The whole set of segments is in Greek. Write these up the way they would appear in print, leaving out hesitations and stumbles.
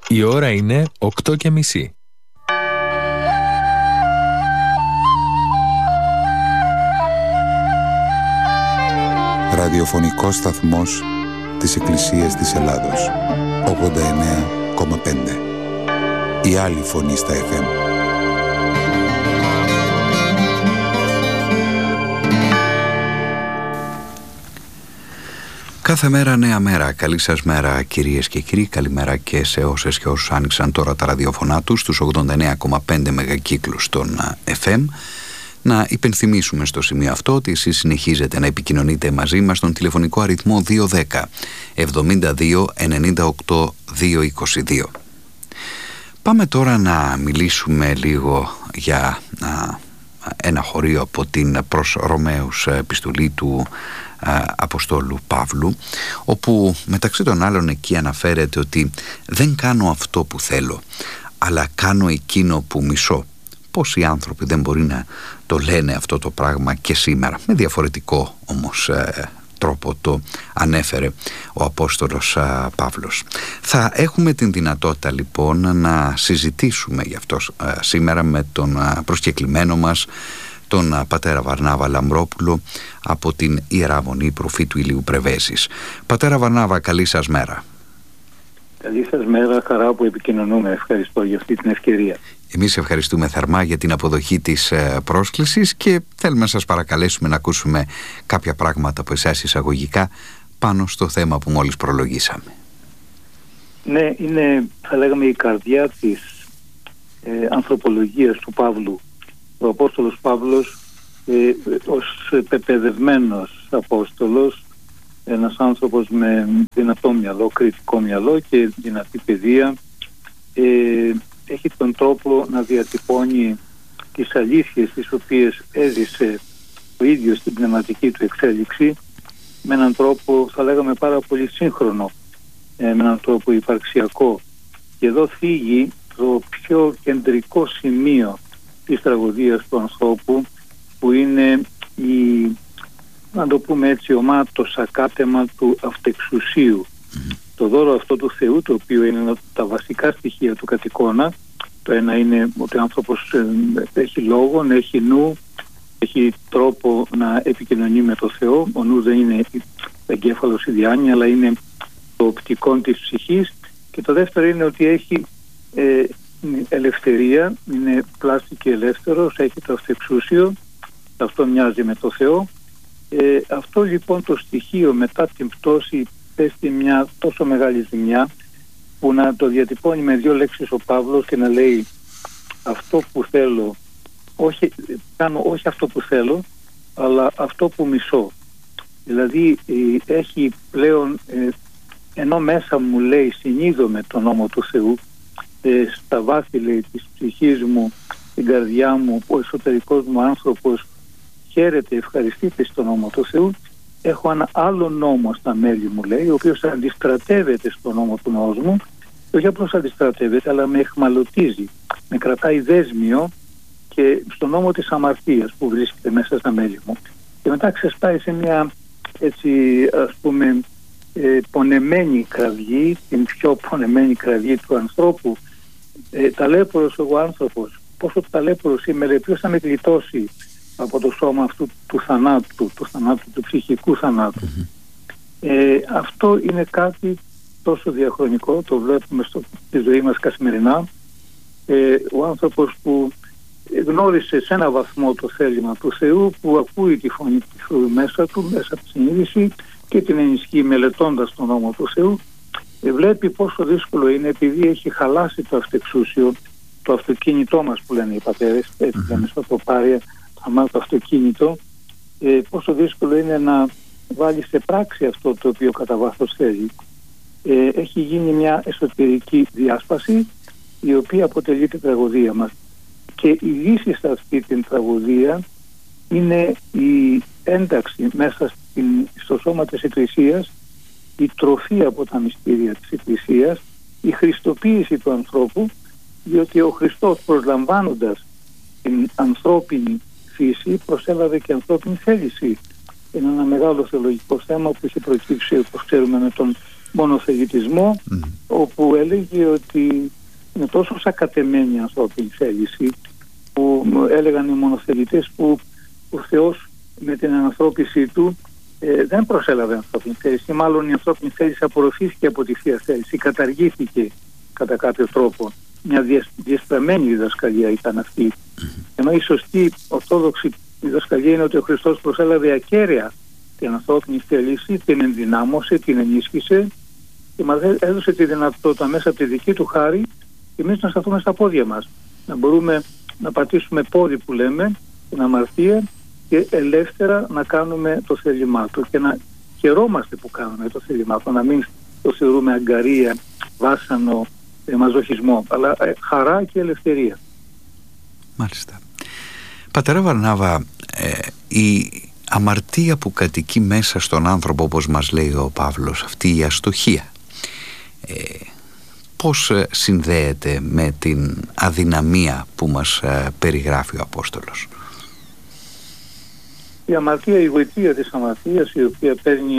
Η ώρα είναι 8:30. Ραδιοφωνικός σταθμός της Εκκλησίας της Ελλάδος. 89,5. Η άλλη φωνή στα FM. Κάθε μέρα νέα μέρα. Καλή σας μέρα κυρίες και κύριοι. Καλημέρα και σε όσες και όσους άνοιξαν τώρα τα ραδιοφωνά τους στους 89,5 μεγακύκλους των FM. Να υπενθυμίσουμε στο σημείο αυτό ότι εσείς συνεχίζετε να επικοινωνείτε μαζί μας στον τηλεφωνικό αριθμό 210 72 98 222. Πάμε τώρα να μιλήσουμε λίγο για ένα χωρίο από την προς Ρωμαίους επιστολή του Αποστόλου Παύλου, όπου μεταξύ των άλλων εκεί αναφέρεται ότι δεν κάνω αυτό που θέλω, αλλά κάνω εκείνο που μισώ. Πόσοι άνθρωποι δεν μπορεί να το λένε αυτό το πράγμα και σήμερα, με διαφορετικό όμως τρόπο το ανέφερε ο Απόστολος Παύλος. Θα έχουμε την δυνατότητα λοιπόν να συζητήσουμε γι' αυτό σήμερα με τον προσκεκλημένο μας, τον πατέρα Βαρνάβα Λαμπρόπουλο από την Ιερά Μονή Προφήτου Ηλίου Πρεβέσης. Πατέρα Βαρνάβα, καλή σας μέρα. Καλή σας μέρα, χαρά που επικοινωνούμε. Ευχαριστώ για αυτή την ευκαιρία. Εμείς ευχαριστούμε θερμά για την αποδοχή της πρόσκλησης και θέλουμε να σας παρακαλέσουμε να ακούσουμε κάποια πράγματα από εσάς εισαγωγικά πάνω στο θέμα που μόλις προλογίσαμε. Ναι, είναι, θα λέγαμε, η καρδιά της ανθρωπολογίας του Παύλου. Ο Απόστολος Παύλος ως πεπαιδευμένος Απόστολος, ένας άνθρωπος με δυνατό μυαλό, κριτικό μυαλό και δυνατή παιδεία, έχει τον τρόπο να διατυπώνει τις αλήθειες τις οποίες έζησε ο ίδιος στην πνευματική του εξέλιξη με έναν τρόπο, θα λέγαμε, πάρα πολύ σύγχρονο, με έναν τρόπο υπαρξιακό. Και εδώ θίγει το πιο κεντρικό σημείο της τραγωδίας του ανθρώπου, που είναι να το πούμε έτσι το σακάτεμα του αυτεξουσίου. Το δώρο αυτό του Θεού, το οποίο είναι τα βασικά στοιχεία του κατ' εικόνα. Το ένα είναι ότι ο άνθρωπος έχει λόγο, έχει νου, έχει τρόπο να επικοινωνεί με το Θεό. Ο νου δεν είναι εγκέφαλος ή διάνοια, αλλά είναι το οπτικό της ψυχής. Και το δεύτερο είναι ότι έχει ελευθερία, είναι πλάστη και ελεύθερος, έχει το αυτεξούσιο, αυτό μοιάζει με το Θεό. Αυτό λοιπόν το στοιχείο μετά την πτώση πέστη μια τόσο μεγάλη ζημιά, που να το διατυπώνει με δύο λέξεις ο Παύλος και να λέει αυτό που θέλω, όχι αυτό που θέλω, αλλά αυτό που μισώ. Δηλαδή έχει πλέον, ενώ μέσα μου λέει συνείδομαι τον νόμο του Θεού, στα βάθη λέει της ψυχής μου, την καρδιά μου, ο εσωτερικός μου άνθρωπος χαίρεται, ευχαριστείται στον νόμο του Θεού, έχω ένα άλλο νόμο στα μέλη μου, λέει, ο οποίος αντιστρατεύεται στον νόμο του νόου μου, και όχι απλώς αντιστρατεύεται, αλλά με εχμαλωτίζει, με κρατάει δέσμιο και στον νόμο της αμαρτίας που βρίσκεται μέσα στα μέλη μου. Και μετά ξεσπάει σε μια, έτσι ας πούμε, πονεμένη κραυγή, την πιο πονεμένη κραυγή του ανθρώπου. Ταλέπορος εγώ άνθρωπος, πόσο ταλέπορος είμαι, λέει, ποιος θα με γλιτώσει από το σώμα αυτού του θανάτου, του ψυχικού θανάτου. Αυτό είναι κάτι τόσο διαχρονικό, το βλέπουμε στη ζωή μας καθημερινά. Ο άνθρωπος που γνώρισε σε ένα βαθμό το θέλημα του Θεού, που ακούει τη φωνή του Θεού μέσα του, μέσα από τη συνείδηση και την ενισχύει μελετώντας τον νόμο του Θεού, βλέπει πόσο δύσκολο είναι, επειδή έχει χαλάσει το αυτεξούσιο, το αυτοκίνητό μας που λένε οι πατέρες, έτσι λέμε στα τοπάρια, το αυτοκίνητο, πόσο δύσκολο είναι να βάλει σε πράξη αυτό το οποίο κατά βάθος θέλει. Έχει γίνει μια εσωτερική διάσπαση, η οποία αποτελεί την τραγωδία μας. Και η λύση σε αυτή την τραγωδία είναι η ένταξη μέσα στο σώμα της Εκκλησίας, η τροφή από τα μυστήρια της Εκκλησίας, η χριστοποίηση του ανθρώπου, διότι ο Χριστός, προσλαμβάνοντας την ανθρώπινη φύση, προσέλαβε και ανθρώπινη θέληση. Είναι ένα μεγάλο θεολογικό θέμα που έχει προκύψει, όπως ξέρουμε, με τον μονοθελητισμό, όπου έλεγε ότι είναι τόσο σακατεμένη η ανθρώπινη θέληση, που έλεγαν οι μονοθελητές, που ο Θεός με την ανανθρώπιση του δεν προσέλαβε ανθρώπινη θέληση, μάλλον η ανθρώπινη θέληση απορροφήθηκε από τη Θεία Θέληση, καταργήθηκε κατά κάποιο τρόπο. Μια διεστραμμένη διδασκαλία ήταν αυτή. Ενώ η σωστή ορθόδοξη διδασκαλία είναι ότι ο Χριστός προσέλαβε ακέραια την ανθρώπινη θέληση, την ενδυνάμωσε, την ενίσχυσε και μας έδωσε τη δυνατότητα μέσα από τη δική του χάρη εμείς να σταθούμε στα πόδια μας, να μπορούμε να πατήσουμε πόδι που λέμε, την αμαρτία, και ελεύθερα να κάνουμε το θέλημά του και να χαιρόμαστε που κάνουμε το θέλημά του, να μην το θεωρούμε αγκαρία, βάσανο, μαζοχισμό, αλλά χαρά και ελευθερία. Μάλιστα. Πατέρα Βαρνάβα, η αμαρτία που κατοικεί μέσα στον άνθρωπο, όπως μας λέει ο Παύλος, αυτή η αστοχία, πώς συνδέεται με την αδυναμία που μας περιγράφει ο Απόστολος? Η αμαρτία, η γοητεία της αμαρτίας, η οποία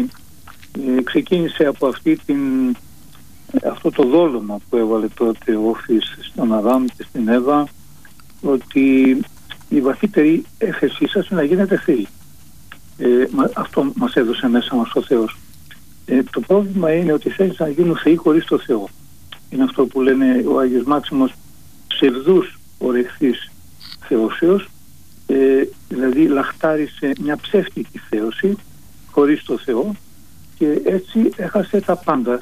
ξεκίνησε από αυτό το δόλωμα που έβαλε τότε ο Όφης στον Αδάμ και στην Εύα, ότι η βαθύτερη έφεσή σας είναι να γίνετε θεοί. Αυτό μας έδωσε μέσα μας ο Θεός. Το πρόβλημα είναι ότι θέλεις να γίνουν θεοί χωρίς το Θεό. Είναι αυτό που λένε ο Άγιος Μάξιμος, ψευδούς ορεχθής θεώσεως, δηλαδή λαχτάρισε μια ψεύτικη θέωση χωρίς το Θεό και έτσι έχασε τα πάντα.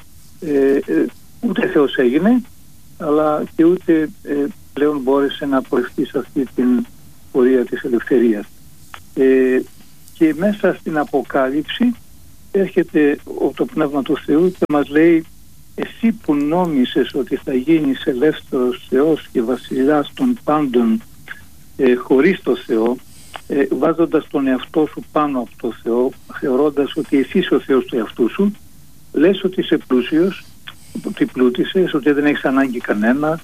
Ούτε Θεός έγινε, αλλά και ούτε πλέον μπόρεσε να πορευτεί σε αυτή την πορεία της ελευθερίας. Και μέσα στην Αποκάλυψη έρχεται το Πνεύμα του Θεού και μας λέει, εσύ που νόμισες ότι θα γίνεις ελεύθερος Θεός και βασιλιάς των πάντων χωρίς το Θεό, βάζοντας τον εαυτό σου πάνω από το Θεό, θεωρώντας ότι εσύ είσαι ο Θεός του εαυτού σου, λες ότι είσαι πλούσιος, ότι πλούτησες, ότι δεν έχεις ανάγκη κανένα.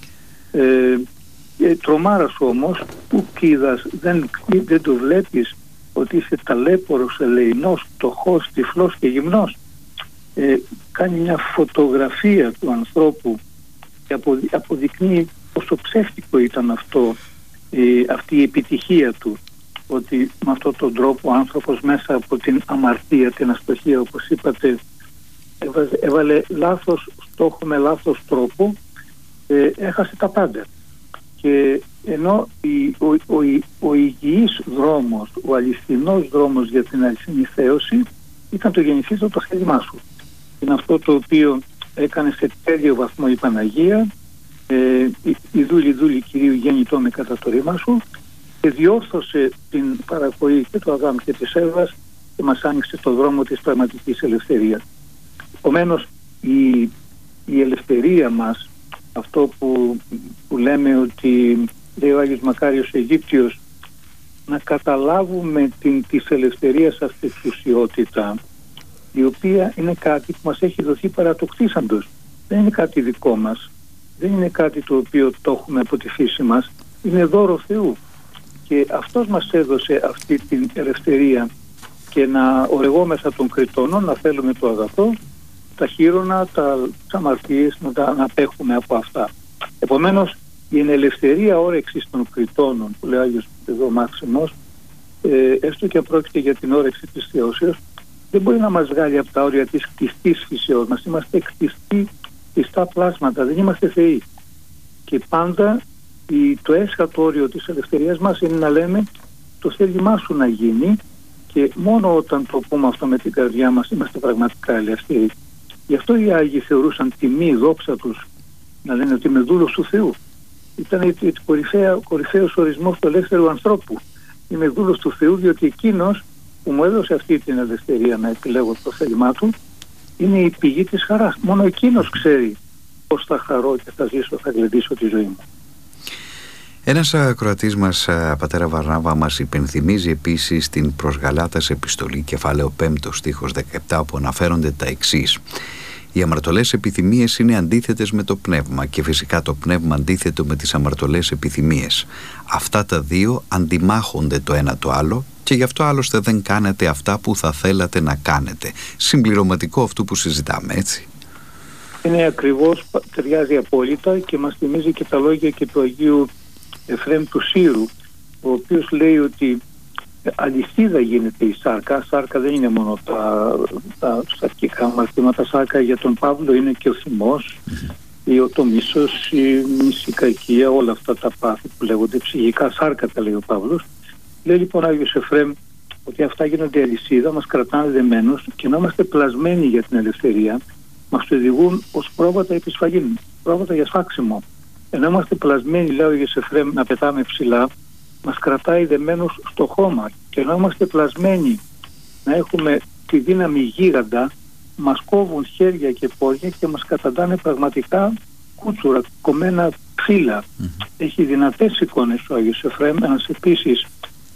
Τρομάρα σου όμως, που κοίδας, δεν το βλέπεις ότι είσαι ταλέπορος, ελεεινός, φτωχός, τυφλός και γυμνός. Κάνει μια φωτογραφία του ανθρώπου και αποδεικνύει πόσο ψεύτικο ήταν αυτή η επιτυχία του, ότι με αυτόν τον τρόπο ο άνθρωπος μέσα από την αμαρτία, την αστοχία, όπως είπατε, έβαλε λάθος στόχο με λάθος τρόπο, έχασε τα πάντα. Και ενώ ο υγιής δρόμος, ο αληθινός δρόμος για την αληθινή θέωση ήταν το γεννηθείς το θέλημά σου. Είναι αυτό το οποίο έκανε σε τέλειο βαθμό η Παναγία, η δούλη Κυρίου γέννητό με κατά το ρήμα σου, και διόρθωσε την παρακοή και του Αδάμ και της Εύας και μας άνοιξε το δρόμο της πραγματικής ελευθερίας. Επομένως η ελευθερία μας, αυτό που λέμε ότι λέει ο Άγιος Μακάριος Αιγύπτιος, να καταλάβουμε της ελευθερίας αυτή εξουσιότητα, η οποία είναι κάτι που μας έχει δοθεί παρατοκτήσαντος. Δεν είναι κάτι δικό μας, δεν είναι κάτι το οποίο το έχουμε από τη φύση μας, είναι δώρο Θεού. Και αυτός μας έδωσε αυτή την ελευθερία, και να ορεγόμεθα των κριτώνων, να θέλουμε το αγαθό, τα χείρονα, τις αμαρτίες, να απέχουμε από αυτά. Επομένως, η ελευθερία όρεξης των κριτώνων, που λέει ο Άγιος εδώ Μάξιμος, έστω και πρόκειται για την όρεξη της θεώσεως, δεν μπορεί να μας βγάλει από τα όρια της κτιστής φυσεώς μας. Είμαστε κτιστά πλάσματα, δεν είμαστε θεοί. Και πάντα το έσχατο όριο της ελευθερίας μας είναι να λέμε το θέλημά σου να γίνει, και μόνο όταν το πούμε αυτό με την καρδιά μας είμαστε πραγματικά ελεύθεροι. Γι' αυτό οι Άγιοι θεωρούσαν τιμή, δόξα τους, να λένε ότι είμαι δούλος του Θεού. Ήταν κορυφαίος ορισμός του ελεύθερου ανθρώπου. Είμαι δούλος του Θεού, διότι εκείνος που μου έδωσε αυτή την ελευθερία να επιλέγω το θέλημά του είναι η πηγή της χαράς. Μόνο εκείνος ξέρει πώς θα χαρώ και θα ζήσω, θα γλεντήσω τη ζωή μου. Ένας ακροατής μας, πατέρα Βαρνάβα, μας υπενθυμίζει επίσης την προς Γαλάτας επιστολή, κεφάλαιο 5, στίχος 17, όπου αναφέρονται τα εξής: οι αμαρτωλές επιθυμίες είναι αντίθετες με το πνεύμα, και φυσικά το πνεύμα αντίθετο με τις αμαρτωλές επιθυμίες. Αυτά τα δύο αντιμάχονται το ένα το άλλο, και γι' αυτό άλλωστε δεν κάνετε αυτά που θα θέλατε να κάνετε. Συμπληρωματικό αυτού που συζητάμε, έτσι. Είναι ακριβώς, ταιριάζει απόλυτα και μας θυμίζει και τα λόγια και του Αγίου Εφραίμ του Σύρου, ο οποίος λέει ότι αλυσίδα γίνεται η σάρκα. Σάρκα δεν είναι μόνο τα σαρκικά μαρτήματα. Σάρκα για τον Παύλο είναι και ο θυμός, το μίσος, η μυσικακία, όλα αυτά τα πάθη που λέγονται ψυχικά σάρκα, τα λέει ο Παύλος. Λέει λοιπόν ο Άγιος Εφραίμ ότι αυτά γίνονται αλυσίδα, μας κρατάνε δεμένους και να είμαστε πλασμένοι για την ελευθερία, μας οδηγούν ως πρόβατα επί σφαγήν, πρόβατα για σφάξιμο. Ενώ είμαστε πλασμένοι, λέει ο Άγιος Εφραίμ, να πετάμε ψηλά, μας κρατάει δεμένους στο χώμα. Και ενώ είμαστε πλασμένοι να έχουμε τη δύναμη γίγαντα, μας κόβουν χέρια και πόδια και μας καταντάνε πραγματικά κούτσουρα, κομμένα φύλλα. Έχει δυνατές εικόνες ο Άγιος Εφραίμ, ένας επίσης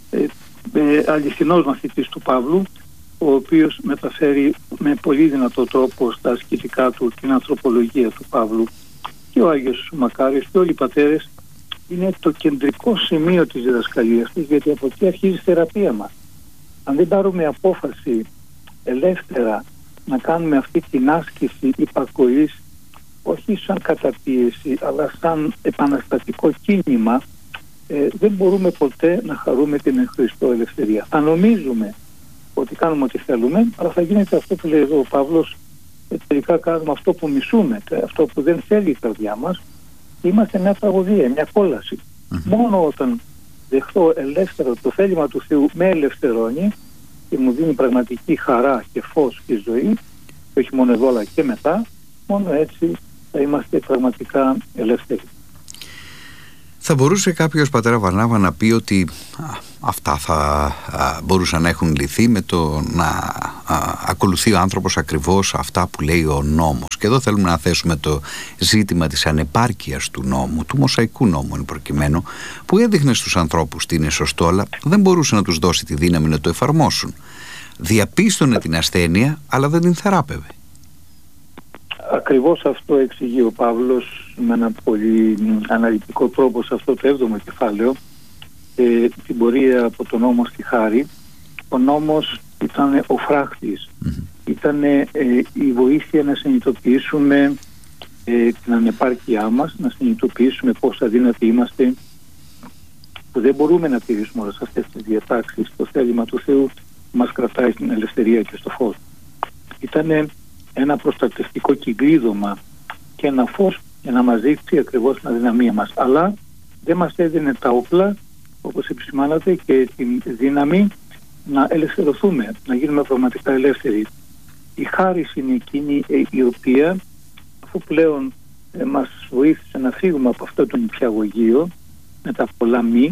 αληθινός μαθητής του Παύλου, ο οποίος μεταφέρει με πολύ δυνατό τρόπο στα ασκητικά του την ανθρωπολογία του Παύλου. Και ο Άγιος Μακάριος και όλοι οι πατέρες είναι το κεντρικό σημείο της διδασκαλίας της, γιατί από εκεί αρχίζει η θεραπεία μας. Αν δεν πάρουμε απόφαση ελεύθερα να κάνουμε αυτή την άσκηση υπακοής, όχι σαν καταπίεση αλλά σαν επαναστατικό κίνημα, δεν μπορούμε ποτέ να χαρούμε την εν Χριστώ ελευθερία. Θα νομίζουμε ότι κάνουμε ό,τι θέλουμε, αλλά θα γίνεται αυτό που λέει εδώ ο Παύλος, τελικά κάνουμε αυτό που μισούμε, αυτό που δεν θέλει η καρδιά μας. Είμαστε μια τραγωδία, μια κόλαση. Μόνο όταν δεχτώ ελεύθερα το θέλημα του Θεού με ελευθερώνει και μου δίνει πραγματική χαρά και φως και ζωή, και όχι μόνο εδώ αλλά και μετά, μόνο έτσι θα είμαστε πραγματικά ελεύθεροι. Θα μπορούσε κάποιος, πατέρα Βαρνάβα, να πει ότι αυτά θα μπορούσαν να έχουν λυθεί με το να ακολουθεί ο άνθρωπος ακριβώς αυτά που λέει ο νόμος. Και εδώ θέλουμε να θέσουμε το ζήτημα της ανεπάρκειας του νόμου, του Μωσαϊκού νόμου εν προκειμένου, που έδειχνε στους ανθρώπους τι είναι σωστό, αλλά δεν μπορούσε να τους δώσει τη δύναμη να το εφαρμόσουν. Διαπίστωνε την ασθένεια, αλλά δεν την θεράπευε. Ακριβώς αυτό εξηγεί ο Παύλος με ένα πολύ αναλυτικό τρόπο σε αυτό το 7ο κεφάλαιο, την πορεία από τον νόμο στη χάρη. Ο νόμος ήταν ο φράχτης, ήταν η βοήθεια να συνειδητοποιήσουμε την ανεπάρκειά μας, να συνειδητοποιήσουμε πόσο αδύνατοι είμαστε, που δεν μπορούμε να τηρήσουμε όλες αυτές τις διατάξεις. Το θέλημα του Θεού μας κρατάει στην ελευθερία και στο φως. Ήταν ένα προστατευτικό κυκλίδωμα και ένα φως για να μας δείξει ακριβώς την αδυναμία μας. Αλλά δεν μας έδινε τα όπλα, όπως επισημάνατε, και την δύναμη να ελευθερωθούμε, να γίνουμε πραγματικά ελεύθεροι. Η χάρις είναι εκείνη η οποία, αφού πλέον μας βοήθησε να φύγουμε από αυτό το νηπιαγωγείο με τα πολλά μη,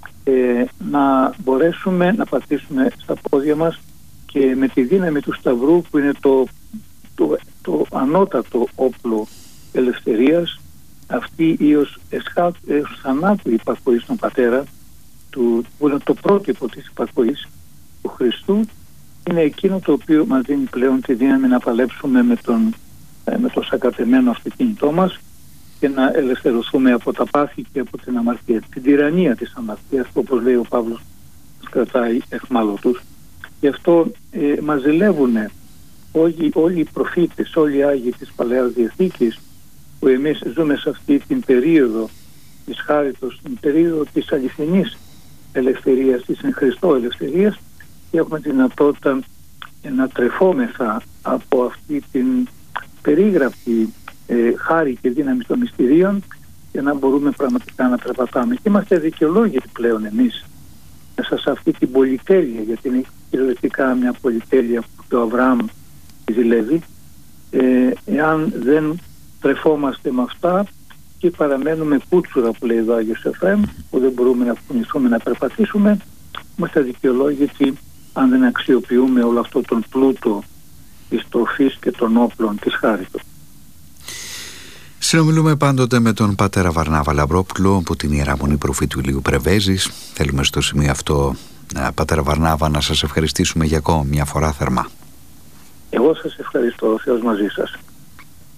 να μπορέσουμε να πατήσουμε στα πόδια μας και με τη δύναμη του Σταυρού, που είναι το ανώτατο όπλο ελευθερίας, αυτή έως θανάτου υπακοή στον Πατέρα, που είναι το πρότυπο της υπακοής του Χριστού, είναι εκείνο το οποίο μας δίνει πλέον τη δύναμη να παλέψουμε με το σακατεμένο αυτοκίνητό μας και να ελευθερωθούμε από τα πάθη και από την αμαρτία, την τυραννία της αμαρτίας, που όπως λέει ο Παύλος μας κρατάει εχμάλωτους. Γι' αυτό μας ζηλεύουν όλοι οι προφήτες, όλοι οι Άγιοι της Παλαιάς Διαθήκης, που εμείς ζούμε σε αυτή την περίοδο της χάριτος, την περίοδο της αληθινής ελευθερίας, της εν Χριστώ ελευθερίας, και έχουμε τη δυνατότητα να τρεφόμεθα από αυτή την περίγραπτη χάρη και δύναμη των μυστηρίων, για να μπορούμε πραγματικά να περπατάμε. Και είμαστε δικαιολόγητοι πλέον εμείς μέσα σε αυτή την πολυτέλεια, γιατί είναι κυριολεκτικά μια πολυτέλεια που ο Αβραάμ ζηλεύει. Εάν δεν τρεφόμαστε με αυτά και παραμένουμε κούτσουρα, που λέει ο Άγιος Εφραίμ, που δεν μπορούμε να κουνηθούμε, να περπατήσουμε, είμαστε δικαιολόγητοι αν δεν αξιοποιούμε όλο αυτό τον πλούτο της τροφής και των όπλων της χάριτος. Συνομιλούμε πάντοτε με τον πατέρα Βαρνάβα Λαμπρόπουλο από την Ιερά Μονή Προφήτου Ηλίου Πρεβέζης. Θέλουμε στο σημείο αυτό, πατέρα Βαρνάβα, να σας ευχαριστήσουμε για ακόμα μια φορά θερμά. Εγώ σας ευχαριστώ. Ο Θεός μαζί σας.